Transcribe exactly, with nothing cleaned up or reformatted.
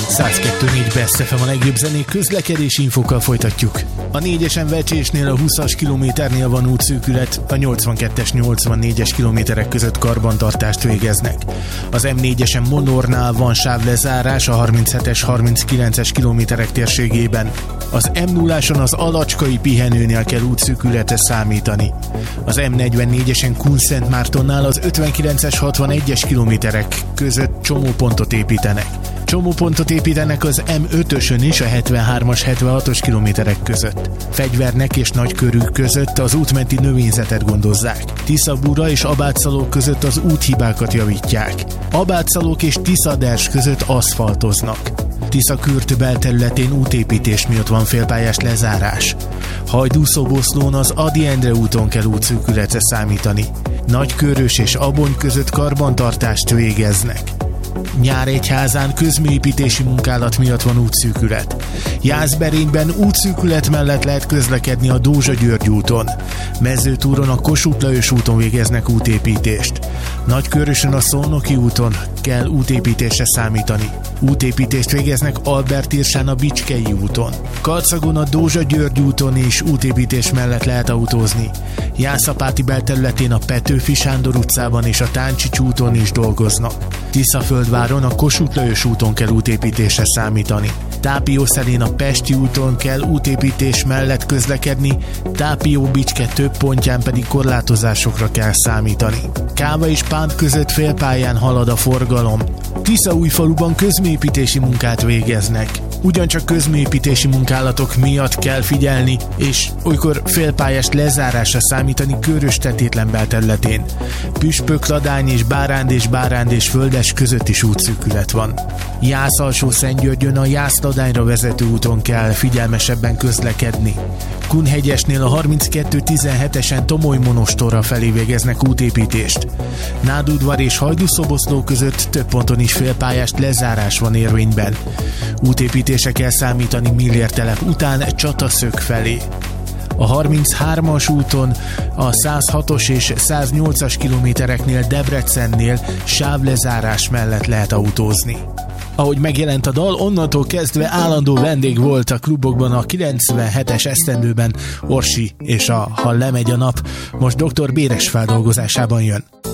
száz kettő négy Best ef em, a legjobb zenék, közlekedési infokkal folytatjuk. A négyesen Vecsésnél a húszas kilométernél van útszűkület, a nyolcvankettes nyolcvannégyes kilométerek között karbantartást végeznek. Az em négyesen Monornál van sávlezárás a harminchetes harminckilences kilométerek térségében. Az em nulláson az Alacskai pihenőnél kell útszűkületre számítani. Az em negyvennégyesen Kunszentmártonnál az ötvenkilences hatvanegyes kilométerek között csomópontot építenek. Csomópontot építenek az em ötösön is a hetvenhármas hetvenhatos kilométerek között. Fegyvernek és Nagykörű között az útmenti növényzetet gondozzák. Tiszabúra és Abátszalók között az úthibákat javítják. Abátszalók és Tiszaders között aszfaltoznak. Tiszakürt belterületén útépítés miatt van félpályás lezárás. Hajdúszoboszlón az Ady Endre úton kell útszűkületre számítani. Nagykörös és Abony között karbantartást végeznek. Nyíregyházán közműépítési munkálat miatt van útszűkület. Jászberényben útszűkület mellett lehet közlekedni a Dózsa-György úton. Mezőtúron a Kossuth Lajos úton végeznek útépítést. Nagykörösön a Szolnoki úton kell útépítésre számítani. Útépítést végeznek Albert-Irsán a Bicskei úton. Karcagon a Dózsa-György úton is útépítés mellett lehet autózni. Jászapáti belterületén a Petőfi Sándor utcában és a Táncsics úton is dolgoznak. Tiszaföldváron a Kossuth Lajos úton kell útépítésre számítani. Tápiószelén a Pesti úton kell útépítés mellett közlekedni, Tápió-Bicske több pontján pedig korlátozásokra kell számítani. Káva és Pánt között félpályán halad a forgalom. Tiszaújfaluban közműépítési munkát végeznek. Ugyancsak közműépítési munkálatok miatt kell figyelni, és olykor félpályás lezárásra számítani Körös-Tetétlen belterületén. Püspök, Ladány és Báránd és Báránd és Földes között is útszűkület van. Jász-Alsó-Szentgyörgyön a Jász-Ladányra vezető úton kell figyelmesebben közlekedni. Kunhegyesnél a harminckettő tizenhetesen Tomoly-Monostorra felé végeznek útépítést. Nádudvar és Hajdúszoboszló között több ponton is félpályás lezárás van érvényben. Útépítésre kell számítani Millértelep után Csataszög felé. A harminchármas úton a százhatos és száznyolcas kilométereknél Debrecennél sávlezárás mellett lehet autózni. Ahogy megjelent a dal, onnantól kezdve állandó vendég volt a klubokban a kilencvenhetes esztendőben Orsi és a Ha lemegy a nap, most doktor Béres feldolgozásában jön.